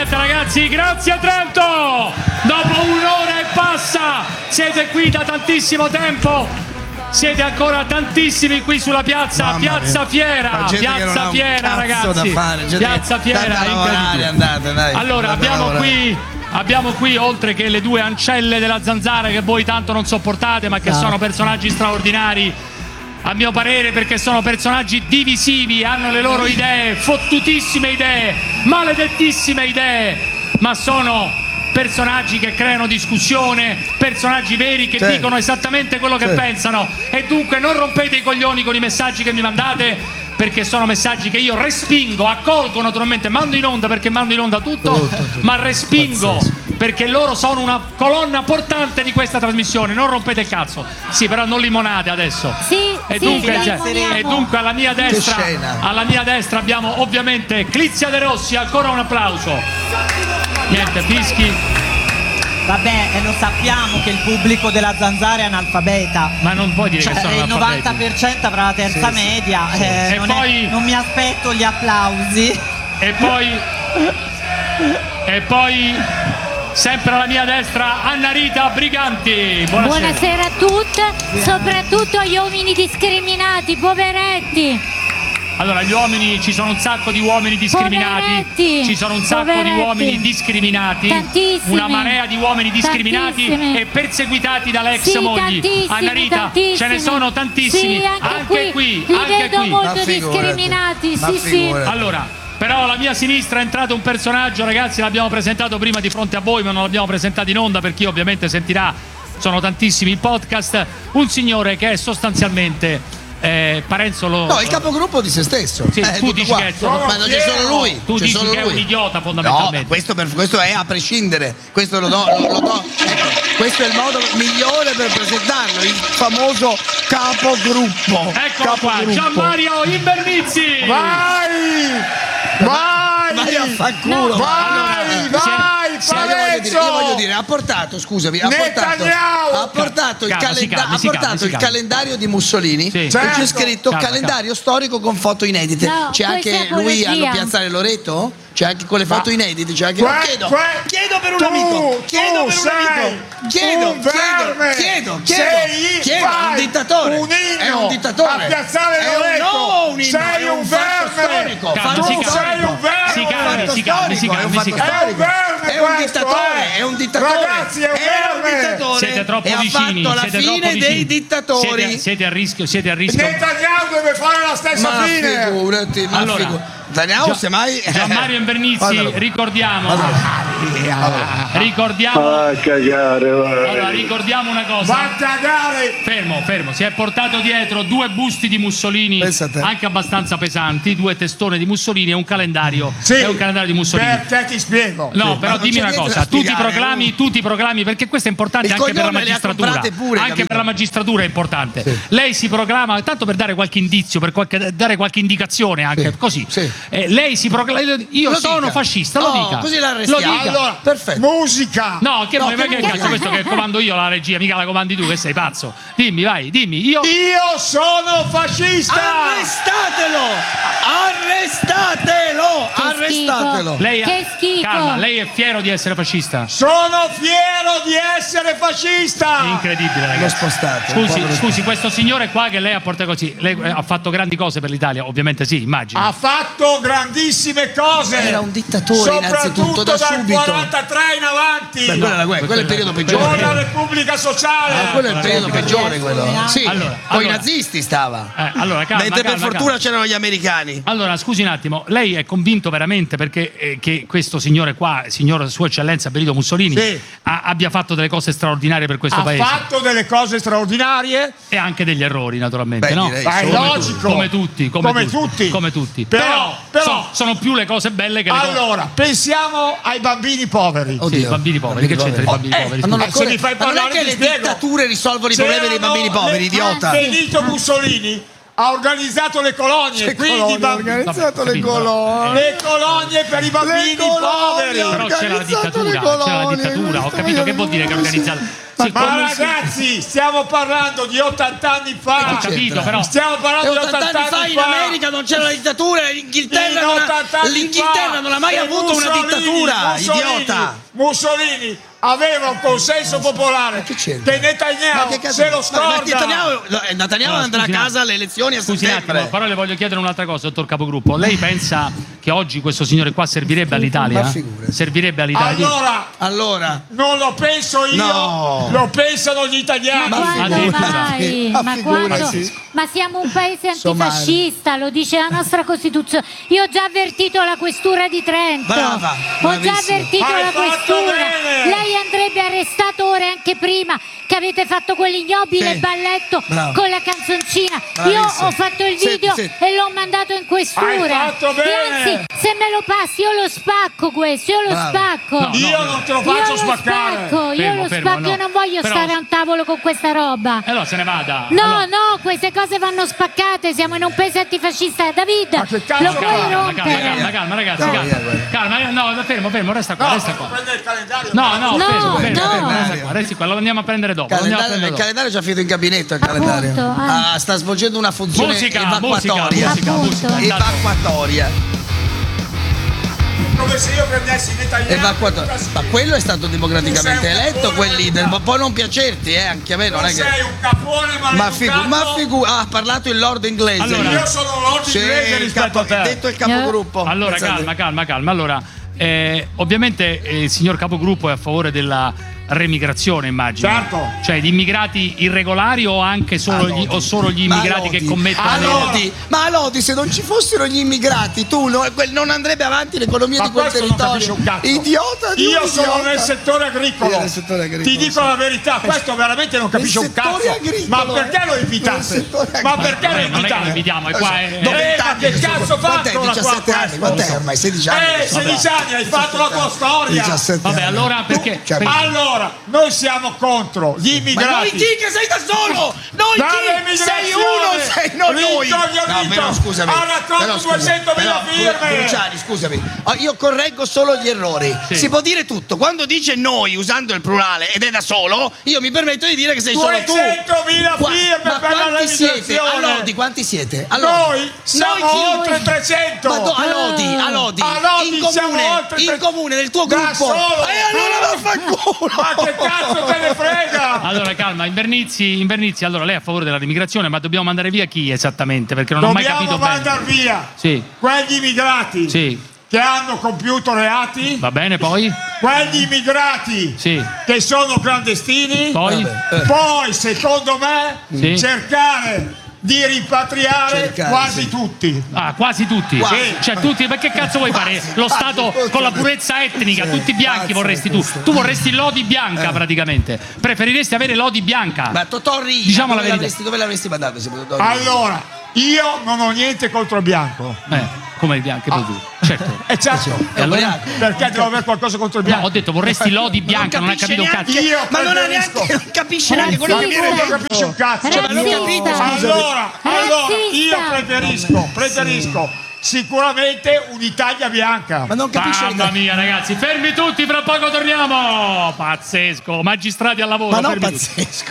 Aspetta ragazzi, grazie a Trento! Dopo un'ora e passa, siete qui da tantissimo tempo. Siete ancora tantissimi qui sulla piazza, Piazza Fiera, Piazza Fiera ragazzi, Piazza Fiera, incredibile. Allora abbiamo qui oltre che le due ancelle della Zanzara che voi tanto non sopportate ma che sono personaggi straordinari a mio parere, perché sono personaggi divisivi, hanno le loro idee, fottutissime idee, maledettissime idee, ma sono personaggi che creano discussione, personaggi veri che dicono esattamente quello che pensano, e dunque non rompete i coglioni con i messaggi che mi mandate, perché sono messaggi che io respingo, accolgo naturalmente, mando in onda perché mando in onda tutto. Ma respingo perché loro sono una colonna portante di questa trasmissione. Non rompete il cazzo. Sì, però non limonate adesso. E dunque alla mia destra abbiamo ovviamente Clizia De Rossi, ancora un applauso. Niente, fischi. Vabbè, lo sappiamo che il pubblico della Zanzara è analfabeta. Ma non puoi dire che sono il 90% avrà la terza media. Non mi aspetto gli applausi. E poi sempre alla mia destra Anna Rita Briganti. Buonasera a tutti, soprattutto agli uomini discriminati, poveretti. Allora, gli uomini, ci sono un sacco di uomini discriminati. Ci sono un sacco di uomini discriminati. Tantissimi. Una marea di uomini discriminati e perseguitati dalle ex mogli. Anna Rita, ce ne sono tantissimi. Sì, anche qui. Li vedo molto discriminati. Sì. Allora, però alla mia sinistra è entrato un personaggio, ragazzi, l'abbiamo presentato prima di fronte a voi, ma non l'abbiamo presentato in onda per chi ovviamente sentirà, sono tantissimi il podcast. Un signore che è sostanzialmente Parenzo il capogruppo di se stesso. Sì, tu dici che ma non c'è solo lui. Tu dici che è un idiota fondamentalmente. No, questo è a prescindere. Questo lo do. Ecco, questo è il modo migliore per presentarlo, il famoso capogruppo. Eccolo qua, Gianmario Invernizzi. Vai a fanculo. Vai, io voglio dire, ha portato il calendario di Mussolini, c'è scritto calendario storico con foto inedite. C'è anche lui allo Piazzale Loreto? C'è anche con le foto inedite, c'è anche chiedo per un amico. È un dittatore. È un dittatore. A Piazzale Loreto. Sei un verme. Tu sei un verme. Si calmi. È un dittatore. Ragazzi, è un verme. Siete troppo vicini. Ha fatto la fine dei dittatori. Siete a rischio. Netanyahu deve fare la stessa fine. Figurati, allora, Daniel, semmai Gianmario Invernizzi, ricordiamo ricordiamo una cosa. Va a cagare. Fermo, si è portato dietro due busti di Mussolini, anche abbastanza pesanti, due testone di Mussolini e un calendario. È un calendario di Mussolini. Perché ti spiego. No, però dimmi una cosa, tu ti proclami, perché questo è importante anche per la magistratura. Anche per la magistratura è importante. Lei si proclama, tanto per dare qualche indizio, dare qualche indicazione anche, così. Lei si proclama, io sono fascista, lo dica. Così la arrestiamo. Allora, perfetto. Musica. No, che cazzo, questo che comando io la regia, mica la comandi tu, che sei pazzo. Dimmi, io sono fascista. Arrestatelo. Che schifo. Calma, lei è fiero di essere fascista? Sono fiero di essere fascista. È incredibile, ragazzi. L'ho spostato. Scusi, questo signore qua che lei ha portato così, lei ha fatto grandi cose per l'Italia, ovviamente sì, immagino. Ha fatto grandissime cose. Era un dittatore innanzitutto, da subito. Dal 43 in avanti. Quello è il periodo peggiore. Con la Repubblica Sociale. Quello è il periodo peggiore, quello. Sì, con i nazisti stava. Allora, mentre per fortuna c'erano gli americani. Allora, scusi un attimo, lei è convinto veramente perché che questo signore qua, signor Sua Eccellenza Benito Mussolini, abbia fatto delle cose straordinarie per questo paese? Ha fatto delle cose straordinarie e anche degli errori, naturalmente, no? È logico. Come tutti. Però sono più le cose belle che le cose. Allora, pensiamo ai bambini poveri. Sì, bambini poveri. Che c'entra i bambini poveri? Non è che le dittature risolvono i problemi dei bambini poveri, idiota. Benito Mussolini ha organizzato le colonie, quindi le colonie. Le colonie per i bambini poveri. Però c'è la dittatura, ho capito che vuol dire che ha organizzato. Ma ragazzi, stiamo parlando di 80 anni fa. Ho capito, però. Stiamo parlando di 80 anni fa. In America non c'era la dittatura, l'Inghilterra non ha mai avuto una dittatura, idiota. Mussolini aveva un consenso popolare che Netanyahu se lo scorda. Netanyahu andrà a casa alle elezioni a settembre. Però le voglio chiedere un'altra cosa, dottor Capogruppo. Lei pensa che oggi questo signore qua servirebbe all'Italia? Servirebbe all'Italia? Allora non lo penso io, lo pensano gli italiani. Ma siamo un paese antifascista, lo dice la nostra Costituzione. Io ho già avvertito la questura di Trento. Ho già avvertito la questura. Lei andrebbe arrestato ora e anche prima che avete fatto quell'ignobile balletto con la canzoncina. Io ho fatto il video e l'ho mandato in questura. E anzi, se me lo passi io lo spacco questo, io lo spacco. Io non te lo faccio spaccare. Io lo spacco, io non voglio stare a un tavolo con questa roba. E allora se ne vada. No, queste cose vanno spaccate, siamo in un paese antifascista. David, lo puoi rompere? Calma ragazzi, calma. No, fermo, resta qua. No, fermo, resti qua, lo andiamo a prendere dopo. Il calendario già finito in gabinetto, il calendario. Sta svolgendo una funzione evacuatoria. Come se io prendessi Netanyahu. Ma quello è stato democraticamente eletto, quel leader. Ma può non piacerti, anche a me non è che. Sei un capone maleducato. Ha parlato il lord inglese. Allora, io sono lord inglese rispetto a te. Detto il capogruppo. Allora, calma. Allora, ovviamente il signor capogruppo è a favore della remigrazione, immagino. Certo. Cioè di immigrati irregolari o anche solo gli immigrati che commettono Ma a Lodi, se non ci fossero gli immigrati, tu non andrebbe avanti l'economia di quel territorio. Idiota. Io sono nel settore agricolo. Ti dico la verità, questo veramente non capisce un cazzo. Ma perché lo invitate? Ma perché lo invitate? Non invitiamo, è qua. Ma che cazzo fatto? 17 anni, quant'è ormai? 16 anni. 16 anni, hai fatto la tua storia. Vabbè, allora perché? Allora, noi siamo contro gli immigrati. Ma noi chi che sei da solo? Sei uno, sei non noi. No, scusami. Ha raccolto 200.000 firme. Luciani, scusami. Io correggo solo gli errori. Si può dire tutto. Quando dice noi usando il plurale ed è da solo, io mi permetto di dire che sei solo tu. 200.000 firme per la remigrazione. A Lodi, quanti siete? Noi siamo oltre 300. A Lodi. In comune del tuo gruppo. E allora vaffanculo. Ma che cazzo te ne frega? Allora calma, Invernizzi, allora lei è a favore della remigrazione, ma dobbiamo mandare via chi esattamente? Perché non ho mai capito bene. Dobbiamo mandare via quegli immigrati che hanno compiuto reati. Va bene, poi? Quegli immigrati che sono clandestini. Poi secondo me cercare di rimpatriare quasi tutti. Quasi tutti? Cioè tutti, ma che cazzo vuoi fare? Lo Stato con la purezza etnica, tutti bianchi vorresti tu. Tu vorresti Lodi bianca praticamente. Preferiresti avere Lodi bianca. Ma Totorri, diciamo la verità. Dove l'avresti mandato? Allora, io non ho niente contro il bianco. Come il bianco? Certo. E allora? Perché devo avere qualcosa contro il bianco? No, ho detto vorresti Lodi bianca, non hai capito un cazzo. Ma non capisce neanche quello che viene. Non capisce un cazzo. Allora, io preferisco sicuramente un'Italia bianca. Ma non capisce. Mamma mia, ragazzi, fermi tutti, fra poco torniamo. Pazzesco, magistrati al lavoro. Ma non pazzesco.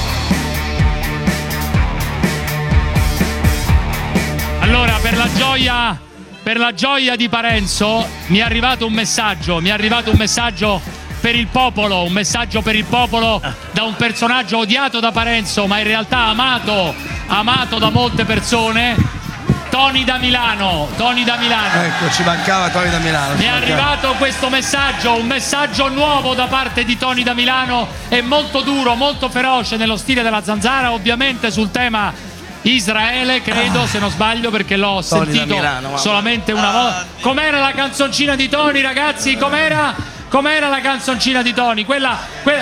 Allora, per la gioia di Parenzo mi è arrivato un messaggio per il popolo, da un personaggio odiato da Parenzo, ma in realtà amato da molte persone. Tony da Milano. Ecco, ci mancava Tony da Milano. Mi è arrivato questo messaggio, un messaggio nuovo da parte di Tony da Milano, è molto duro, molto feroce nello stile della Zanzara, ovviamente sul tema Israele, credo, se non sbaglio, perché l'ho sentito solamente una volta. Com'era la canzoncina di Tony, ragazzi? Com'era la canzoncina di Tony? Quella...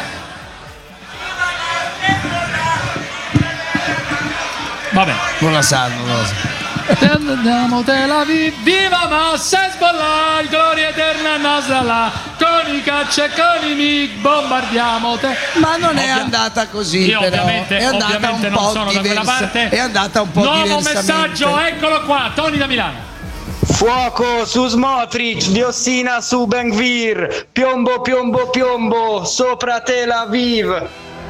Vabbè. Non la sanno. Andiamo Tel Aviv, viva Hamas, Hezbollah, gloria eterna Nasrallah, con i caccia e con i MiG bombardiamo te. Ma non è andata così. Io però ovviamente non sono da quella parte. È andata un po' nuovo messaggio, eccolo qua, Tony da Milano. Fuoco su Smotrich, diossina su Ben Gvir, piombo sopra Tel Aviv.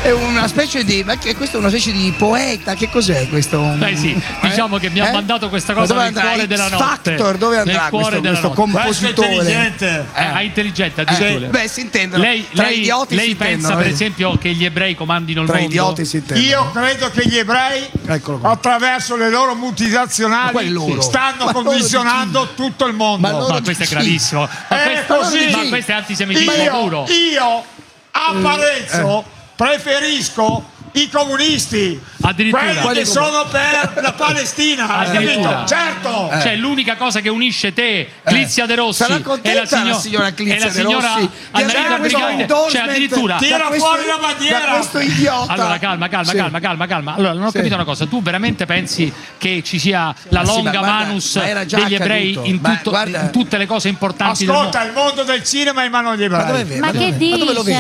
È una specie di. Ma questo è una specie di poeta, che cos'è questo? Beh sì, diciamo che mi ha mandato questa cosa nel cuore della notte. Factor, dove andrà questo compositore? Intelligente addirittura. Beh, si intendono. Lei pensa per esempio che gli ebrei comandino il mondo? Idioti si intendono. Io credo che gli ebrei attraverso le loro multinazionali stanno condizionando tutto il mondo. Ma questo è gravissimo. Ma questo è antisemitismo puro. Io a Parenzo preferisco i comunisti, quelli che sono per la Palestina, addirittura. Certo. Cioè l'unica cosa che unisce te, Clizia De Rossi, e la signora Clizia De Rossi, Annalisa Brigante, cioè addirittura tira fuori la bandiera. Questo idiota. Allora calma. Allora non ho capito una cosa. Tu veramente pensi che ci sia la longa manus degli ebrei in tutte le cose importanti del mondo? Ascolta, il mondo del cinema è in mano agli ebrei. Ma che dici?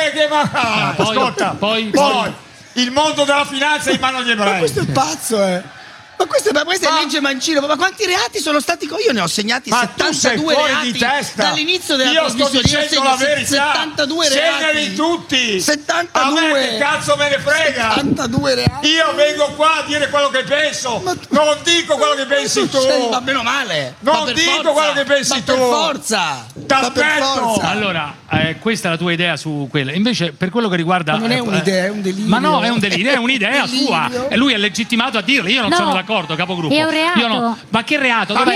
Ascolta, poi il mondo della finanza è in mano agli ebrei. Ma questo è pazzo, Ma questa è legge Mancino. Ma quanti reati sono stati? Io ne ho segnati 72 reati di testa. dall'inizio della trasmissione. Io sto dicendo la verità. 72 reati. Segnali tutti. 72. A me che cazzo me ne frega. 72 reati. Io vengo qua a dire quello che penso. Non dico quello che pensi tu. Ma meno male. Non dico quello che pensi tu. Per forza. T'aspetto. Allora, questa è la tua idea su quella. Invece, per quello che riguarda. Ma non è un'idea, è un delirio. Ma no, è un delirio, è un'idea sua. E lui è legittimato a dirlo. Io non sono d'accordo, capogruppo. È un reato. Ma che reato? Io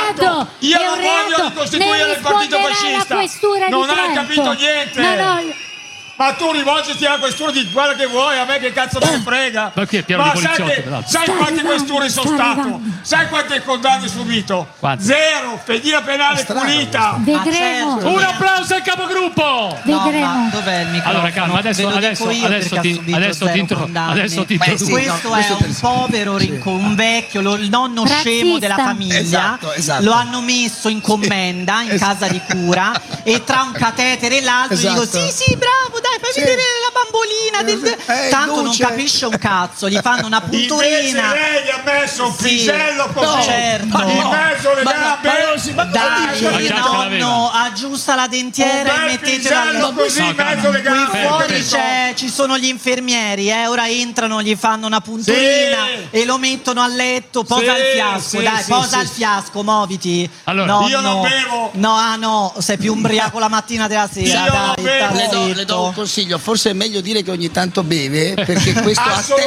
non voglio ricostituire il partito fascista. Non hai capito niente. Ma tu rivolgiti alla questura di quello che vuoi, a me che cazzo me ne frega. Ma qui è pieno di poliziotti. Sai quante questure sono stato? Sai quante condanne subito? 0, fedina penale pulita. Vedremo. Un applauso al capogruppo. Vedremo. Dov'è il microfono? Allora calma, adesso ti introduco. Questo è un povero un vecchio, il nonno scemo della famiglia. Esatto. Lo hanno messo in commenda in casa di cura e tra un catetere e l'altro gli dico sì bravo, dai, fai vedere la bambolina. Tanto non capisce un cazzo, gli fanno una punturina. Invece lei gli ha messo un pisello così in mezzo alle gambe. Dai, nonno, aggiusta la dentiera e mettetela così in mezzo alle gambe. Fuori ci sono gli infermieri, ora entrano, gli fanno una punturina e lo mettono a letto. Posa il fiasco, dai, posa il fiasco, muoviti. Allora, io non bevo. No, sei più ubriaco la mattina della sera. Le do un consiglio, forse è meglio dire che ogni tanto beve, perché questo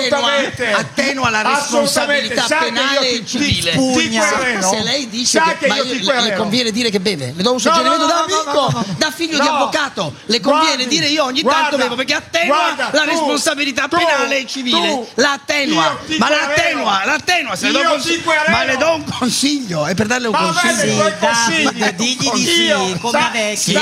attenua la responsabilità penale e civile. Se lei dice le conviene dire che beve, le do un suggerimento da amico, da figlio di avvocato, le conviene dire io ogni tanto bevo, perché attenua la responsabilità penale e civile. La attenua, ma la attenua, se le do un consiglio, ma le do un consiglio, è per darle un consiglio. Digli di sì, come vecchi.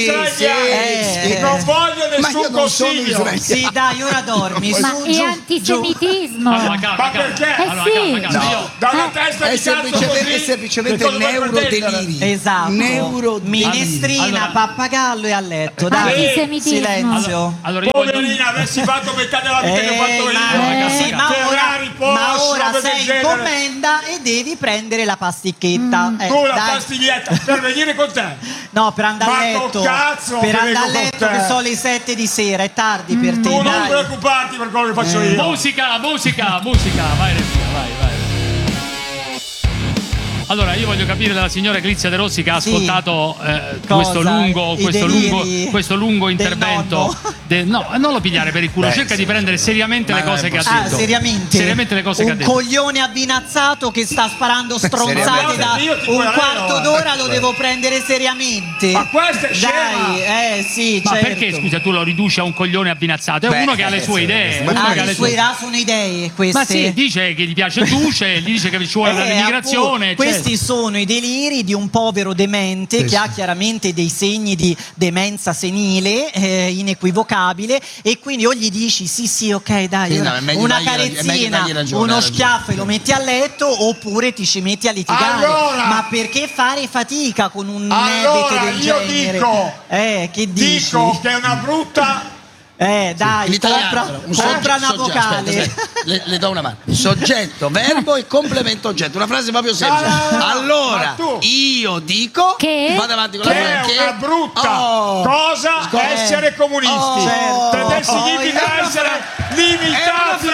Non voglio nessun consiglio. Sì, dai, ora dormi. Ma è antisemitismo. Ma perché? Dalla testa di cazzo così. È semplicemente neurodeliri. Esatto. Minestrina, pappagallo e a letto. Dai, silenzio. Poverina, avessi fatto metà della vita che ho fatto io. Ma ora sei in commenda e devi prendere la pasticchetta. Tu la pastiglietta per venire con te? No, per andare a letto. Per andare a letto che sono le 7 di sera, è tardi per te. Tu non preoccuparti per quello che faccio io. Musica, vai. Allora, io voglio capire dalla signora Clizia De Rossi che ha ascoltato questo lungo intervento. No, non lo pigliare per il culo, cerca di prendere seriamente le cose che ha detto. Seriamente le cose che ha detto. Un coglione abbinazzato che sta sparando stronzate da un quarto d'ora, lo devo prendere seriamente. Ma questo è scema. Dai, sì, ma certo. perché, scusa, tu lo riduci a un coglione abbinazzato? È uno che ha le sue idee. Le sue idee sono idee queste. Ma sì, dice che gli piace il duce, gli dice che ci vuole la migrazione. Questi sono i deliri di un povero demente che ha chiaramente dei segni di demenza senile inequivocabile, e quindi o gli dici sì ok dai, una carezzina, uno schiaffo e lo metti a letto, oppure ti ci metti a litigare. Ma perché fare fatica con un nebete del genere? Dico che è una brutta Dai, compra una vocale. Le do una mano. Soggetto, verbo e complemento oggetto. Una frase proprio semplice. Allora, io dico che vado avanti con la frase. Che è una brutta cosa essere comunisti. Perché significa essere limitati.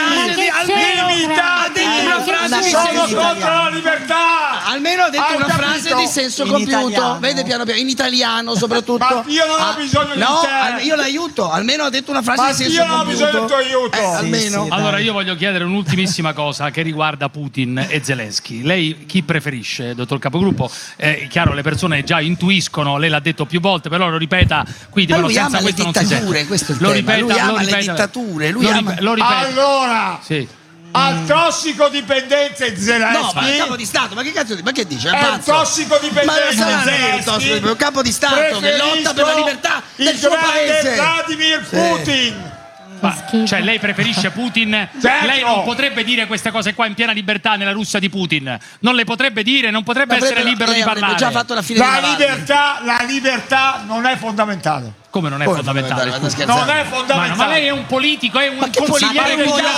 Sono contro la libertà. Almeno ha detto una frase di senso compiuto. Vede piano piano, in italiano soprattutto. Ma io non ho bisogno di te. Io l'aiuto. Almeno ha detto una frase di senso compiuto. Io non ho bisogno del tuo aiuto. Almeno. Allora io voglio chiedere un'ultimissima cosa che riguarda Putin e Zelensky. Lei chi preferisce, dottor Capogruppo? Chiaro, le persone già intuiscono, lei l'ha detto più volte, però lo ripeta qui, ma lui ama le dittature, questo è il tema. Lui ama le dittature. Lo ripeta. Allora, al tossicodipendente Zelensky. No, ma è un capo di Stato, ma che cazzo ma che dice? È un tossicodipendente Zelensky. È un capo di Stato che lotta per la libertà del suo paese. Vladimir Putin. Cioè lei preferisce Putin? Certo. Lei non potrebbe dire queste cose qua in piena libertà nella Russia di Putin. Non le potrebbe dire, non potrebbe essere libero di parlare. Già fatto la fine la libertà non è fondamentale. Come non è fondamentale? Non è fondamentale. Ma lei è un politico, è un consigliere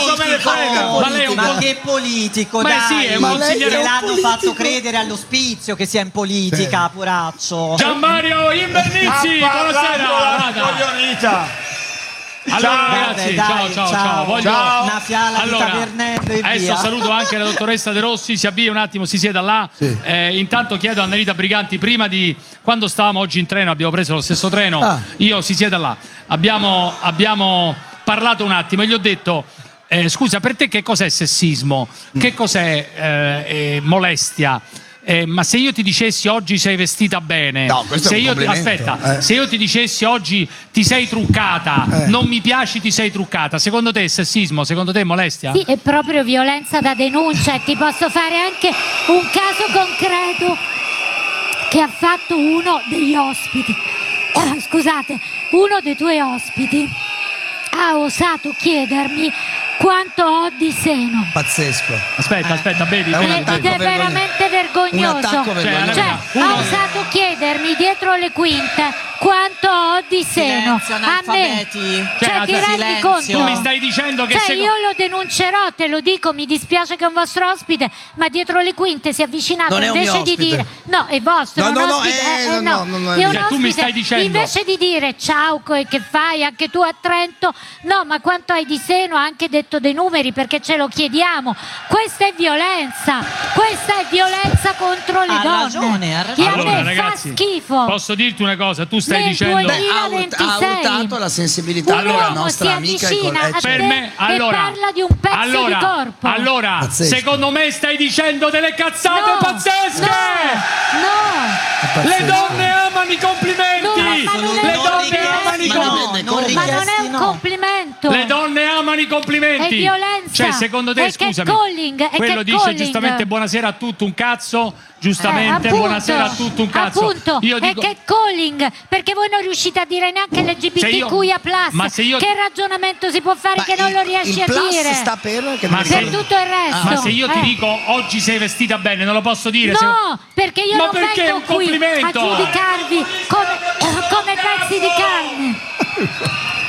Ma che politico? Ma sì, è un consigliere. L'hanno fatto credere all'ospizio che sia in politica, poraccio. Gianmario Invernizzi, buonasera. Allora ragazzi, ciao. Una fiala di tavernello e adesso via. saluto anche la dottoressa De Rossi, si avvia un attimo, si sieda là. Intanto chiedo a Nerita Briganti, prima di quando stavamo oggi in treno, abbiamo preso lo stesso treno, io si sieda là. Abbiamo parlato un attimo e gli ho detto scusa, per te che cos'è sessismo? Che cos'è molestia? Ma se io ti dicessi oggi sei vestita bene, se io ti dicessi oggi ti sei truccata, non mi piaci, ti sei truccata, secondo te è sessismo? Secondo te è molestia? Sì, è proprio violenza da denuncia. E ti posso fare anche un caso concreto che ha fatto uno degli ospiti. Scusate, uno dei tuoi ospiti ha osato chiedermi quanto ho di seno. Pazzesco. Aspetta, bevi. Ed è veramente vergognoso. Ha osato chiedermi dietro le quinte quanto ho di seno. A me. Ti rendi conto? Tu mi stai dicendo che io lo denuncerò, te lo dico, mi dispiace che è un vostro ospite, ma dietro le quinte si è avvicinato invece di dire no, è vostro, è un ospite. Tu mi stai dicendo invece di dire ciao, che fai anche tu a Trento, no, ma quanto hai di seno, ha anche detto dei numeri perché ce lo chiediamo. Questa è violenza contro le donne. Che a me ragazzi, fa schifo. Posso dirti una cosa, tu stai dicendo ha urtato la sensibilità della nostra amica per me, parla di un pezzo di corpo. Allora, secondo me stai dicendo delle cazzate pazzesche. No. Le donne amano i complimenti. Le donne amano i complimenti. Ma non è un complimento. Le donne amano i complimenti. È violenza. Cioè, secondo te, scusami, quello dice giustamente buonasera a tutto un cazzo. Giustamente, appunto, buonasera a tutto un cazzo. Appunto, io dico, è calling, perché voi non riuscite a dire neanche LGBTQIA+. Che ragionamento si può fare che non lo riesci a dire? Sta per tutto il resto. Ma se io ti dico oggi sei vestita bene, non lo posso dire? No, perché io non vengo qui a giudicarvi come pezzi di carne.